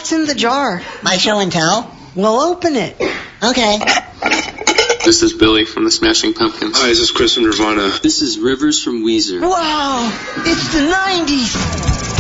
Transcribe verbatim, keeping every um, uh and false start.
what's in the jar? My show and tell? Well, open it. Okay. This is Billy from the Smashing Pumpkins. Hi, this is Chris from Nirvana. This is Rivers from Weezer. Wow, it's the nineties.